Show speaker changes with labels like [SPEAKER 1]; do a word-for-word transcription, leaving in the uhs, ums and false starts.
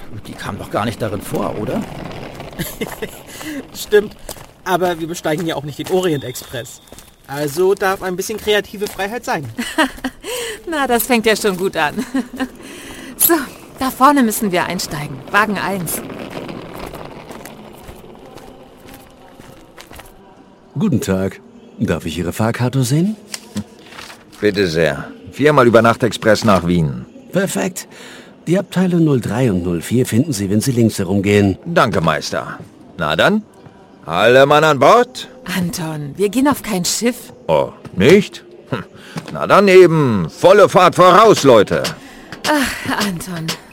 [SPEAKER 1] Die kam doch gar nicht darin vor, oder?
[SPEAKER 2] Stimmt, aber wir besteigen ja auch nicht den Orient-Express. Also darf ein bisschen kreative Freiheit sein.
[SPEAKER 3] Na, das fängt ja schon gut an. So, da vorne müssen wir einsteigen. Wagen eins.
[SPEAKER 4] Guten Tag. Darf ich Ihre Fahrkarte sehen?
[SPEAKER 5] Bitte sehr. Viermal über Nacht-Express nach Wien.
[SPEAKER 4] Perfekt. Die Abteile null drei und null vier finden Sie, wenn Sie links herumgehen.
[SPEAKER 5] Danke, Meister. Na dann, alle Mann an Bord?
[SPEAKER 3] Anton, wir gehen auf kein Schiff.
[SPEAKER 5] Oh, nicht? Hm. Na dann eben, volle Fahrt voraus, Leute.
[SPEAKER 3] Ach, Anton,